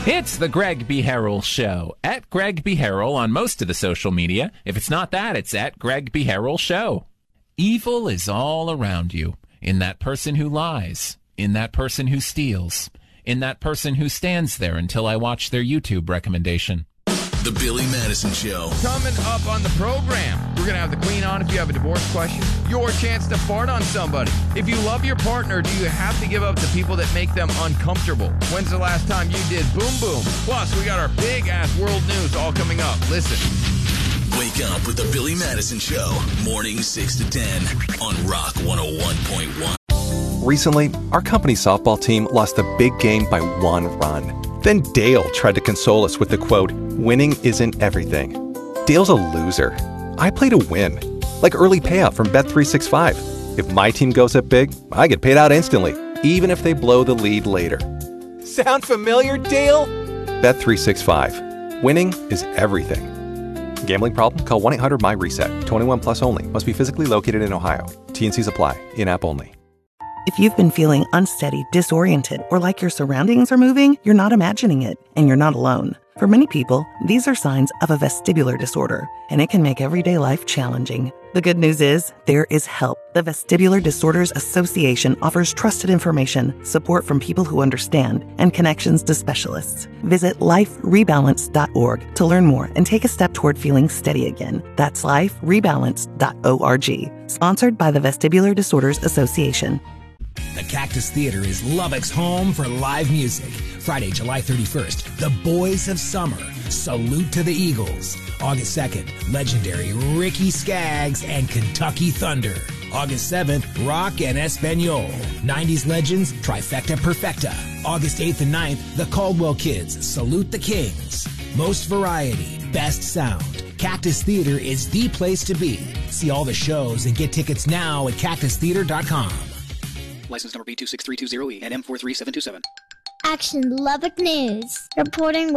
It's the Greg B. Harrell Show. At Greg B. Harrell on most of the social media. If it's not that, it's at Greg B. Harrell Show. Evil is all around you. In that person who lies. In that person who steals. In that person who stands there until I watch their YouTube recommendation. The Billy Madison Show. Coming up on the program, we're going to have the Queen on if you have a divorce question. Your chance to fart on somebody. If you love your partner, do you have to give up to people that make them uncomfortable? When's the last time you did boom boom? Plus, we got our big-ass world news all coming up. Listen. Wake up with the Billy Madison Show. Mornings 6 to 10 on Rock 101.1. Recently, our company softball team lost a big game by 1 run. Then Dale tried to console us with the quote, "Winning isn't everything." Dale's a loser. I play to win. Like early payout from Bet365. If my team goes up big, I get paid out instantly, even if they blow the lead later. Sound familiar, Dale? Bet365. Winning is everything. Gambling problem? Call 1-800-MY-RESET. 21 plus only. Must be physically located in Ohio. T&Cs apply. In-app only. If you've been feeling unsteady, disoriented, or like your surroundings are moving, you're not imagining it, and you're not alone. For many people, these are signs of a vestibular disorder, and it can make everyday life challenging. The good news is, there is help. The Vestibular Disorders Association offers trusted information, support from people who understand, and connections to specialists. Visit liferebalance.org to learn more and take a step toward feeling steady again. That's liferebalance.org. Sponsored by the Vestibular Disorders Association. The Cactus Theater is Lubbock's home for live music. Friday, July 31st, The Boys of Summer, Salute to the Eagles. August 2nd, legendary Ricky Skaggs and Kentucky Thunder. August 7th, Rock and Espanol, 90s legends, Trifecta Perfecta. August 8th and 9th, The Caldwell Kids, Salute the Kings. Most variety, best sound. Cactus Theater is the place to be. See all the shows and get tickets now at cactustheater.com. License number B26320E and M43727. Action Lubbock News. Reporting